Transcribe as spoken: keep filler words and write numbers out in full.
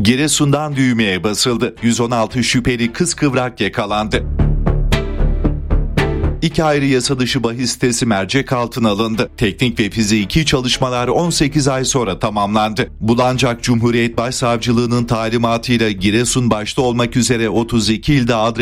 Giresun'dan düğmeye basıldı. yüz on altı şüpheli kıskıvrak yakalandı. İki ayrı yasa dışı bahis sitesi mercek altına alındı. Teknik ve fiziki çalışmalar on sekiz ay sonra tamamlandı. Bulancak Cumhuriyet Başsavcılığı'nın talimatıyla Giresun başta olmak üzere otuz iki ilde adres